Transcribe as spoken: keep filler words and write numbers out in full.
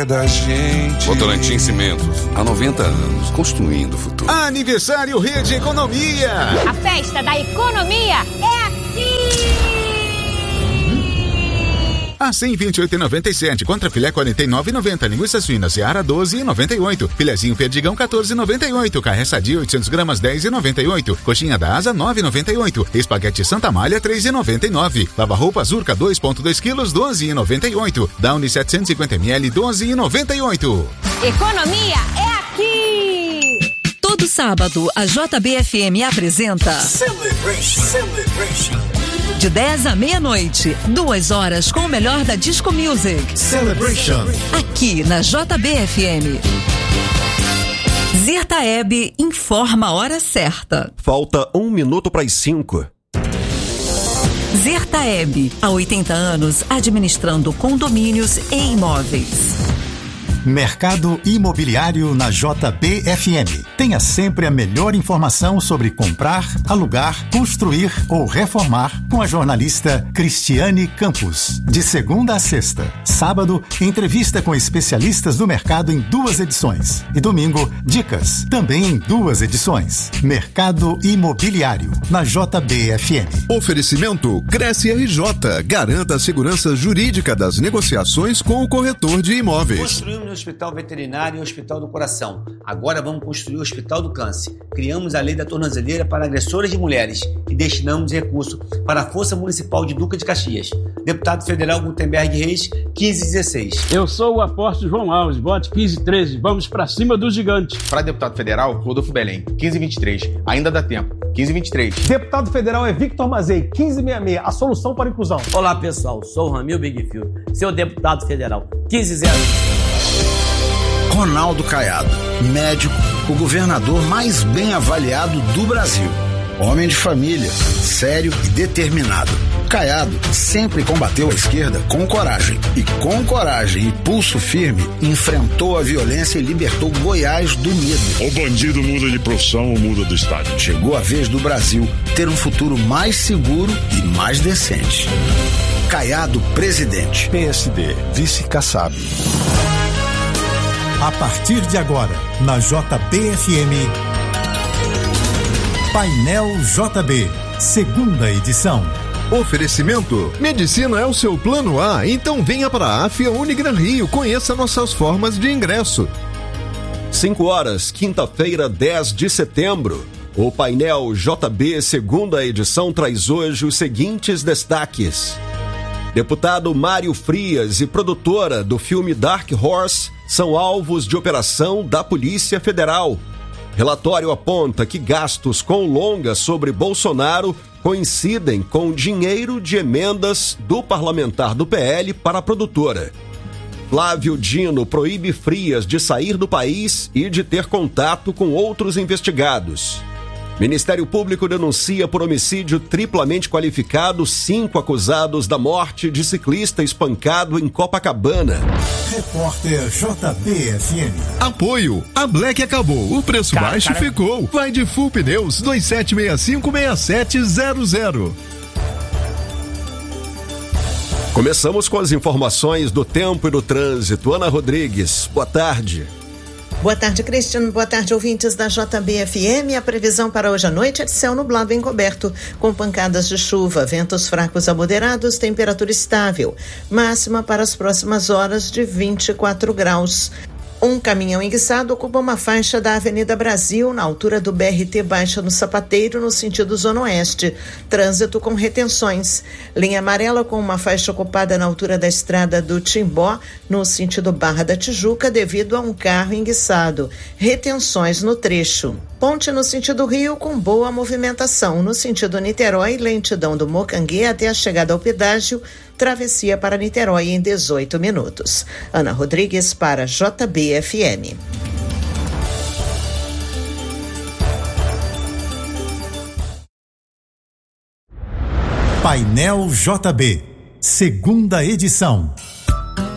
é da gente. Votorantim Cimentos, há noventa anos, construindo o futuro. Aniversário Rede Economia. A festa da economia é aqui. A cem e vinte e oito reais e noventa e sete centavos, contra filé quarenta e nove reais e noventa centavos, linguiça suína Seara doze reais e noventa e oito centavos, filezinho perdigão quatorze reais e noventa e oito centavos, carne sadia oitocentos gramas dez reais e noventa e oito centavos, coxinha da asa nove reais e noventa e oito centavos, espaguete Santa Malha três reais e noventa e nove centavos, lava-roupa Zurca dois vírgula dois quilos doze reais e noventa e oito centavos, Downy setecentos e cinquenta mililitros doze reais e noventa e oito centavos. Economia é aqui. Todo sábado, a J B F M apresenta Celebration. Celebration. De dez à meia-noite, duas horas com o melhor da Disco Music. Celebration. Aqui na J B F M. Zirtaeb informa a hora certa. Falta um minuto para as cinco. Zirtaeb, há oitenta anos, administrando condomínios e imóveis. Mercado Imobiliário na J B F M. Tenha sempre a melhor informação sobre comprar, alugar, construir ou reformar com a jornalista Cristiane Campos. De segunda a sexta. Sábado, entrevista com especialistas do mercado em duas edições. E domingo, dicas, também em duas edições. Mercado Imobiliário na J B F M. Oferecimento Cresce R J. Garanta a segurança jurídica das negociações com o corretor de imóveis. Construímos o Hospital Veterinário e o Hospital do Coração. Agora vamos construir o Hospital do Câncer. Criamos a lei da tornozeleira para agressoras de mulheres e destinamos recurso para a Força Municipal de Duque de Caxias. Deputado Federal Gutenberg Reis, quinze dezesseis. Eu sou o apóstolo João Alves, bote quinze treze. Vamos para cima do gigante. Para deputado federal, Rodolfo Belém, quinze vinte e três. Ainda dá tempo. quinze vinte e três. Deputado federal é Victor Mazei, quinze sessenta e seis. A solução para a inclusão. Olá, pessoal. Sou o Ramil Bigfield, seu deputado federal. quinze zero. Ronaldo Caiado, médico, o governador mais bem avaliado do Brasil. Homem de família, sério e determinado. Caiado sempre combateu a esquerda com coragem. E com coragem e pulso firme, enfrentou a violência e libertou Goiás do medo. O bandido muda de profissão ou muda do estado. Chegou a vez do Brasil ter um futuro mais seguro e mais decente. Caiado, presidente. P S D, vice Kassab. A partir de agora, na J B F M, Painel J B, segunda edição. Oferecimento: medicina é o seu plano A, então venha para a Afia Unigran Rio, conheça nossas formas de ingresso. cinco horas, quinta-feira, dez de setembro. O Painel J B, segunda edição, traz hoje os seguintes destaques. Deputado Mário Frias e produtora do filme Dark Horse são alvos de operação da Polícia Federal. Relatório aponta que gastos com longa sobre Bolsonaro coincidem com dinheiro de emendas do parlamentar do P L para a produtora. Flávio Dino proíbe Frias de sair do país e de ter contato com outros investigados. Ministério Público denuncia por homicídio triplamente qualificado cinco acusados da morte de ciclista espancado em Copacabana. Repórter J B F M. Apoio. A Black acabou. O preço cara, baixo cara... ficou. Vai de Full Pneus dois sete seis cinco seis sete zero zero. Começamos com as informações do tempo e do trânsito. Ana Rodrigues, boa tarde. Boa tarde, Cristiano. Boa tarde, ouvintes da J B F M. A previsão para hoje à noite é de céu nublado encoberto, com pancadas de chuva, ventos fracos a moderados, temperatura estável. Máxima para as próximas horas de vinte e quatro graus. Um caminhão enguiçado ocupa uma faixa da Avenida Brasil, na altura do B R T Baixa no Sapateiro, no sentido Zona Oeste. Trânsito com retenções. Linha amarela com uma faixa ocupada na altura da estrada do Timbó, no sentido Barra da Tijuca, devido a um carro enguiçado. Retenções no trecho. Ponte no sentido Rio com boa movimentação. No sentido Niterói, lentidão do Mocanguê até a chegada ao pedágio. Travessia para Niterói em dezoito minutos. Ana Rodrigues para J B F M. Painel J B, segunda edição.